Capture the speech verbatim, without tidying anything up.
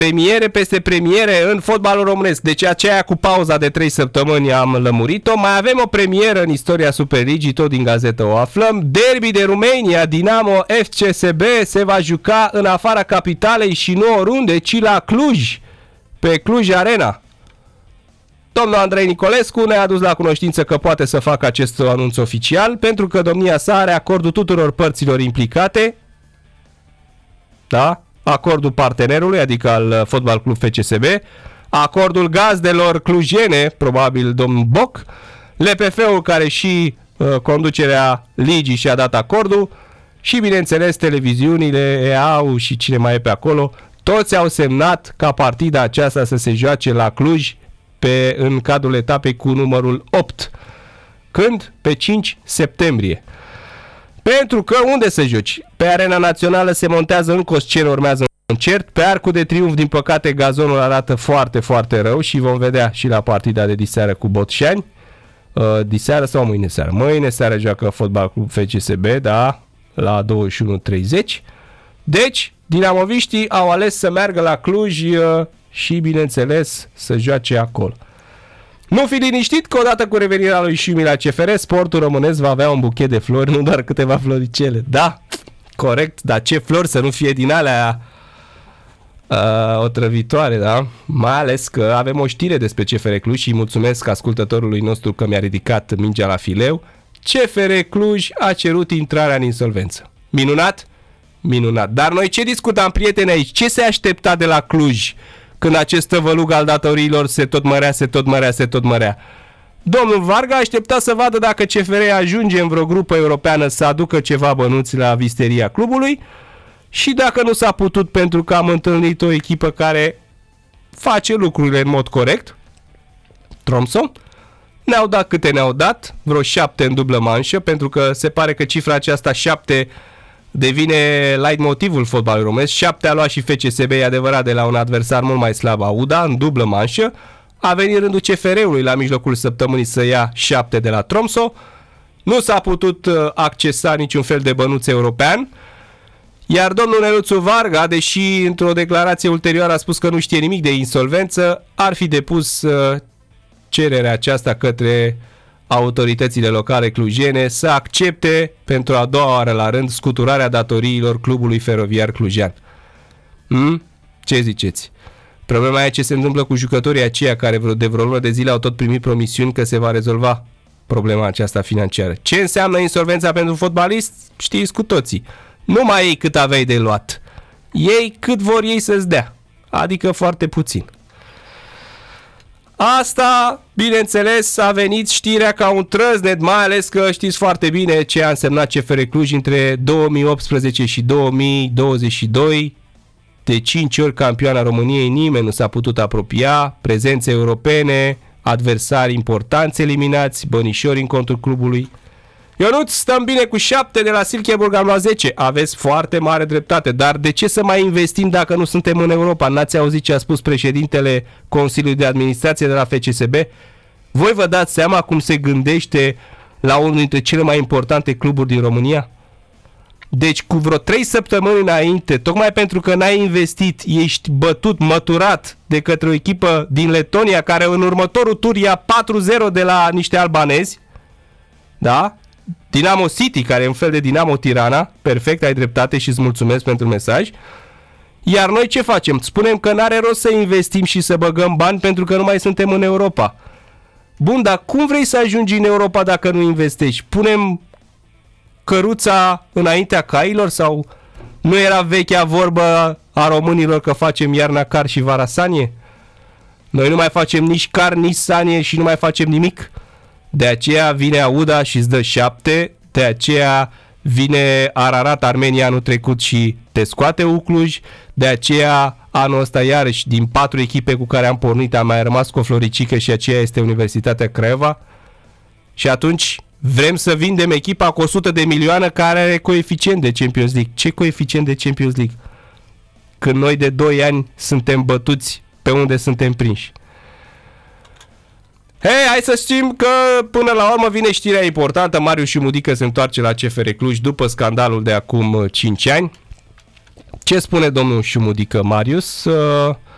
premiere peste premiere în fotbalul românesc. Deci aceea cu pauza de trei săptămâni am lămurit-o. Mai avem o premieră în istoria Superligii, tot din gazetă o aflăm. Derby de România, Dinamo F C S B se va juca în afara capitalei și nu oriunde, ci la Cluj, pe Cluj Arena. Domnul Andrei Nicolescu ne-a adus la cunoștință că poate să facă acest anunț oficial, pentru că domnia sa are acordul tuturor părților implicate, da? Acordul partenerului, adică al Fotbal Club F C S B, acordul gazdelor clujene, probabil domnul Boc, L P F-ul care și uh, conducerea ligii și-a dat acordul și, bineînțeles, televiziunile, E A-ul și cine mai e pe acolo, toți au semnat ca partida aceasta să se joace la Cluj pe, în cadrul etapei cu numărul opt. Când? Pe cinci septembrie. Pentru că unde să joci? Pe Arena Națională se montează încă o scenă, urmează un concert. Pe Arcul de Triunf, din păcate, gazonul arată foarte, foarte rău și vom vedea și la partida de diseară cu Botoșani. Uh, diseară sau mâine seară? Mâine seară joacă Fotbal Club F C S B, da, la douăzeci și unu treizeci. Deci, dinamoviștii au ales să meargă la Cluj uh, și, bineînțeles, să joace acolo. Nu fi liniștit că odată cu revenirea lui Șumi la C F R, sportul românesc va avea un buchet de flori, nu doar câteva floricele. Da, corect, dar ce flori, să nu fie din alea uh, otrăvitoare, da? Mai ales că avem o știre despre C F R Cluj și mulțumesc ascultătorului nostru că mi-a ridicat mingea la fileu. C F R Cluj a cerut intrarea în insolvență. Minunat? Minunat. Dar noi ce discutam, prieteni, aici? Ce se aștepta de la Cluj când acest tăvălug al datoriilor se tot mărea, se tot mărea, se tot mărea? Domnul Varga aștepta să vadă dacă C F R ajunge în vreo grupă europeană să aducă ceva bănuți la visteria clubului și dacă nu s-a putut pentru că am întâlnit o echipă care face lucrurile în mod corect, Tromsø, ne-au dat câte ne-au dat, vreo șapte în dublă manșă, pentru că se pare că cifra aceasta șapte devine leitmotivul fotbalului românesc. Șapte a luat și F C S B, e adevărat, de la un adversar mult mai slab, Auda, în dublă manșă. A venit rândul C F R-ului la mijlocul săptămânii să ia șapte de la Tromsø. Nu s-a putut accesa niciun fel de bănuț european. Iar domnul Neluțu Varga, deși într-o declarație ulterioară a spus că nu știe nimic de insolvență, ar fi depus cererea aceasta către autoritățile locale clujene să accepte pentru a doua oară la rând scuturarea datoriilor clubului feroviar clujean. Hmm? Ce ziceți? Problema e ce se întâmplă cu jucătorii aceia care de vreo lună de zile au tot primit promisiuni că se va rezolva problema aceasta financiară. Ce înseamnă insolvența pentru fotbalist? Știți cu toții. Nu mai ei cât aveai de luat. Ei cât vor ei să-ți dea. Adică foarte puțin. Asta, bineînțeles, a venit știrea ca un trăznet, mai ales că știți foarte bine ce a însemnat C F R Cluj între două mii optsprezece și două mii douăzeci și doi. De cinci ori campioana României, nimeni nu s-a putut apropia, prezențe europene, adversari importanți eliminați, bănișori în contul clubului. Ionuț, stăm bine cu șapte de la Silkeborg, am luat zece. Aveți foarte mare dreptate, dar de ce să mai investim dacă nu suntem în Europa? N-ați auzit ce a spus președintele Consiliului de Administrație de la F C S B? Voi vă dați seama cum se gândește la unul dintre cele mai importante cluburi din România? Deci cu vreo trei săptămâni înainte, tocmai pentru că n-ai investit, ești bătut, măturat de către o echipă din Letonia care în următorul tur ia patru zero de la niște albanezi, da? Dinamo City, care e un fel de Dinamo Tirana, perfect, ai dreptate și îți mulțumesc pentru mesaj. Iar noi ce facem? Spunem că n-are rost să investim și să băgăm bani pentru că nu mai suntem în Europa. Bun, dar cum vrei să ajungi în Europa dacă nu investești? Punem căruța înaintea cailor sau nu era vechea vorbă a românilor că facem iarna car și vara sanie? Noi nu mai facem nici car, nici sanie și nu mai facem nimic. De aceea vine Auda și îți dă șapte, de aceea vine Ararat Armenia anul trecut și te scoate Ucluj, de aceea anul ăsta iarăși din patru echipe cu care am pornit am mai rămas cu o floricică și aceea este Universitatea Craiova. Și atunci vrem să vindem echipa cu o sută de milioane care are coeficient de Champions League. Ce coeficient de Champions League? Când noi de doi ani suntem bătuți pe unde suntem prinși. Hei, hai să știm că până la urmă vine știrea importantă. Marius Șumudică se întoarce la C F R Cluj după scandalul de acum cinci ani. Ce spune domnul Șumudică, Marius?